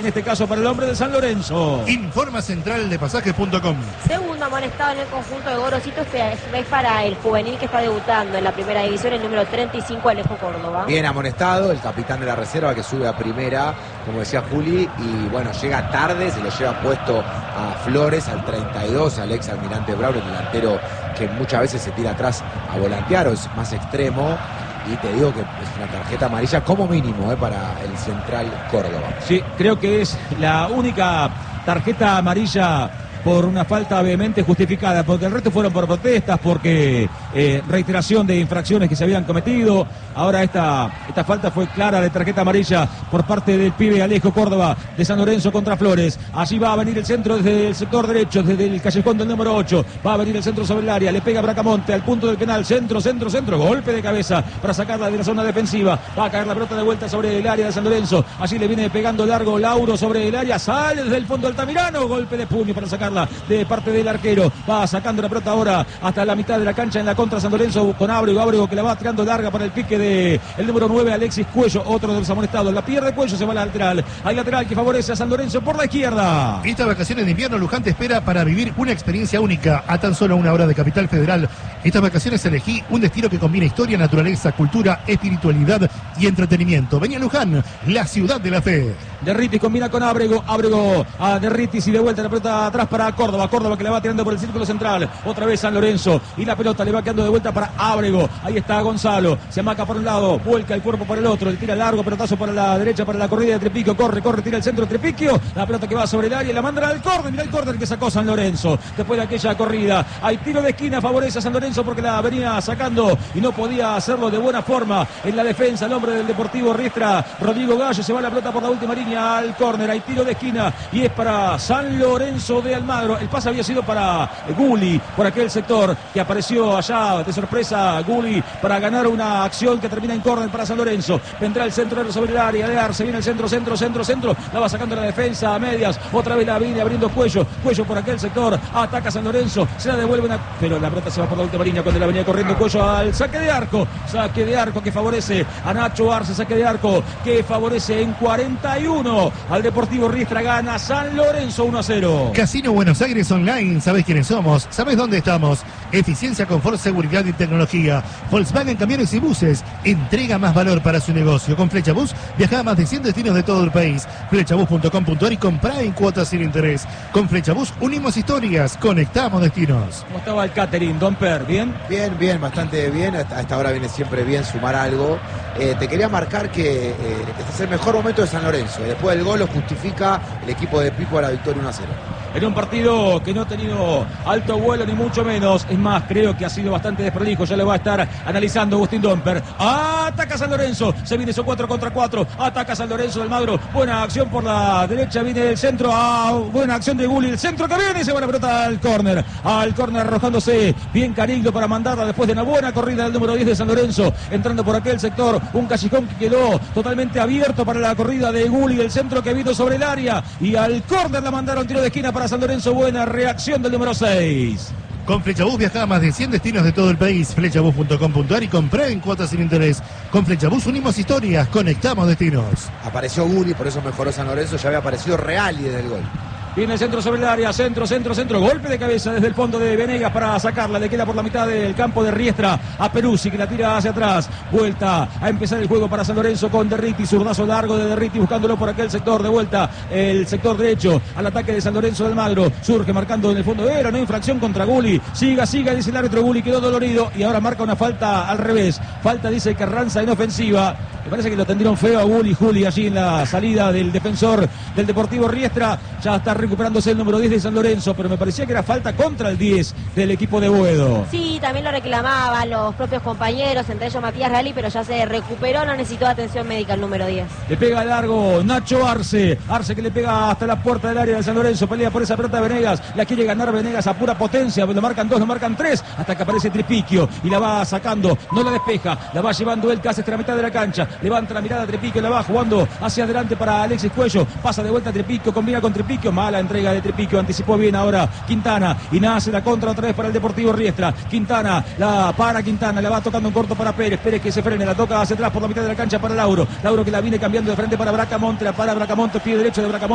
en este caso para el hombre de San Lorenzo. Informa central de pasajes.com. Segundo amonestado en el conjunto de Gorosito es para el juvenil que está debutando en la primera división, el número 35, Alejo Córdoba. Bien amonestado, el capitán de la reserva que sube a primera, como decía Juli, y bueno, llega tarde, se lo lleva puesto a Flores, al 32, al ex Almirante Brown, el delantero que muchas veces se tira atrás a volantear o es más extremo. Y te digo que es una tarjeta amarilla como mínimo para el Central Córdoba. Sí, creo que es la única tarjeta amarilla por una falta vehemente justificada, porque el resto fueron por protestas, porque reiteración de infracciones que se habían cometido. Ahora esta falta fue clara de tarjeta amarilla por parte del pibe Alejo Córdoba de San Lorenzo contra Flores. Allí va a venir el centro desde el sector derecho, desde el callejón del número 8. Va a venir el centro sobre el área, le pega Bracamonte al punto del penal, centro, golpe de cabeza para sacarla de la zona defensiva. Va a caer la pelota de vuelta sobre el área de San Lorenzo. Allí le viene pegando largo Lauro sobre el área, sale desde el fondo Altamirano, golpe de puño para sacarla de parte del arquero. Va sacando la pelota ahora hasta la mitad de la cancha en la contra San Lorenzo con Ábrego que la va tirando larga para el pique de el número 9, Alexis Cuello, otro de los amonestados. La pierde Cuello, se va al lateral. Hay lateral que favorece a San Lorenzo por la izquierda. Estas vacaciones de invierno, Luján te espera para vivir una experiencia única a tan solo una hora de Capital Federal. Estas vacaciones elegí un destino que combina historia, naturaleza, cultura, espiritualidad y entretenimiento. Vení a Luján, la ciudad de la fe. Derritis combina con Ábrego a Derritis y de vuelta la pelota atrás para Córdoba que la va tirando por el círculo central. Otra vez San Lorenzo y la pelota le va quedando de vuelta para Ábrego. Ahí está Gonzalo, se amaca por un lado, vuelca el cuerpo por el otro, le tira largo, pelotazo para la derecha para la corrida de Trepiquio, corre, tira el centro de Trepiquio, la pelota que va sobre el área y la manda al córner. Mirá el córner que sacó San Lorenzo después de aquella corrida. Hay tiro de esquina, favorece a San Lorenzo porque la venía sacando y no podía hacerlo de buena forma en la defensa. El hombre del Deportivo Riestra, Rodrigo Gallo, se va la pelota por la última línea al córner. Hay tiro de esquina y es para San Lorenzo de Almagro. El pase había sido para Gulli por aquel sector que apareció allá de sorpresa Gulli para ganar una acción que termina en córner para San Lorenzo. Vendrá el centro sobre el área de Arce, viene el centro, la va sacando la defensa a medias, otra vez la viene abriendo Cuello por aquel sector, ataca San Lorenzo, se la devuelve pero la pelota se va por la última línea cuando la venía corriendo Cuello al saque de arco que favorece a Nacho Arce, saque de arco que favorece en 41 al Deportivo Riestra, gana San Lorenzo 1-0. Casino Buenos Aires Online, ¿sabés quiénes somos? ¿Sabés dónde estamos? Eficiencia, confort, seguridad y tecnología. Volkswagen Camiones y Buses entrega más valor para su negocio. Con Flecha Bus viaja a más de 100 destinos de todo el país. Flechabus.com.ar y comprá en cuotas sin interés. Con Flecha Bus unimos historias, conectamos destinos. ¿Cómo estaba el catering, Don Per? ¿Bien? Bien, bastante bien. A esta hora viene siempre bien sumar algo. Te quería marcar que este es el mejor momento de San Lorenzo. Después del gol lo justifica el equipo de Pipo a la victoria 1-0. En un partido que no ha tenido alto vuelo ni mucho menos. Es más, creo que ha sido bastante desprolijo. Ya lo va a estar analizando Agustín Domper. Ataca San Lorenzo. Se viene eso 4 contra 4. Ataca San Lorenzo del Magro. Buena acción por la derecha. Viene el centro. Buena acción de Gulli. El centro que viene y se va la pelota al córner. Al córner arrojándose bien Cariglo para mandarla después de una buena corrida del número 10 de San Lorenzo. Entrando por aquel sector. Un callejón que quedó totalmente abierto para la corrida de Gulli. El centro que vino sobre el área. Y al córner la mandaron tiro de esquina para San Lorenzo. Buena reacción del número 6. Con Flechabús viaja a más de 100 destinos de todo el país. Flechabús.com.ar y compré en cuotas sin interés. Con Flechabús unimos historias, conectamos destinos. Apareció Gulli, por eso mejoró San Lorenzo. Ya había aparecido Reali desde el gol. Viene el centro sobre el área, centro, golpe de cabeza desde el fondo de Venegas para sacarla, le queda por la mitad del campo de Riestra a Peruzzi que la tira hacia atrás, vuelta a empezar el juego para San Lorenzo con Derritis, zurdazo largo de Derritis buscándolo por aquel sector, de vuelta el sector derecho al ataque de San Lorenzo del Magro, surge marcando en el fondo, era una infracción contra Gulli, siga, dice el árbitro, Gulli quedó dolorido y ahora marca una falta al revés, falta dice Carranza en ofensiva, me parece que lo tendieron feo a Juli allí en la salida del defensor del Deportivo Riestra, ya está recuperándose el número 10 de San Lorenzo, pero me parecía que era falta contra el 10 del equipo de Boedo. Sí, también lo reclamaban los propios compañeros, entre ellos Matías Reali, pero ya se recuperó, no necesitó atención médica el número 10. Le pega largo Nacho Arce que le pega hasta la puerta del área de San Lorenzo, pelea por esa pelota de Venegas, la quiere ganar Venegas a pura potencia, lo marcan 2, lo marcan 3, hasta que aparece Trepiquio y la va sacando, no la despeja, la va llevando él casi hasta la mitad de la cancha, levanta la mirada a Trepiquio, la va jugando hacia adelante para Alexis Cuello, pasa de vuelta a Trepiquio, combina con Trepiquio, mala entrega de Trepiquio, anticipó bien ahora Quintana y nace la contra otra vez para el Deportivo Riestra. Quintana, la va tocando en corto para Pérez que se frene, la toca hacia atrás por la mitad de la cancha para Lauro que la viene cambiando de frente para Bracamonte, pie derecho de Bracamonte.